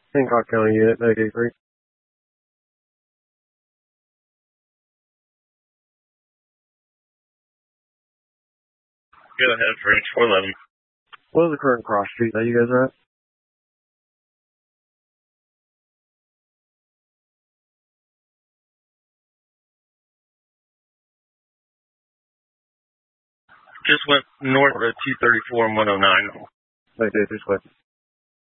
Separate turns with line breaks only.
Hancock County Unit, Mayday 3.
Go ahead for H411.
What is the current cross street that you guys are at?
Just went north of 234 and 109.
Mayday 3 square.